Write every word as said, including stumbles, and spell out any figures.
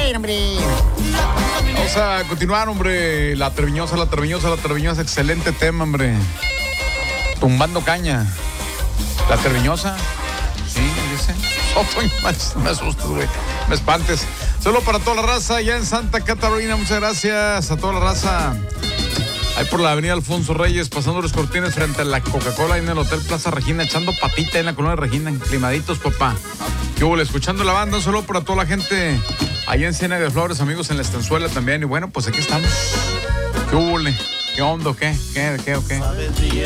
ver, hombre. Vamos a continuar, hombre. La Treviñosa, la Treviñosa, la Treviñosa. Excelente tema, hombre. Tumbando caña. La Treviñosa. Sí, dice. Oh, me asustas, güey. Me espantes. Solo para toda la raza allá en Santa Catarina. Muchas gracias a toda la raza. Ahí por la avenida Alfonso Reyes, pasando los cortines frente a la Coca-Cola, ahí en el Hotel Plaza Regina, echando patita en la colonia Regina, climaditos, papá. ¿Qué hubo? Escuchando la banda, solo para toda la gente allá en Ciénaga de Flores, amigos en la Estanzuela también. Y bueno, pues aquí estamos. ¿Qué hubo? ¿Qué onda? ¿Qué? ¿Qué? ¿Qué? ¿Qué?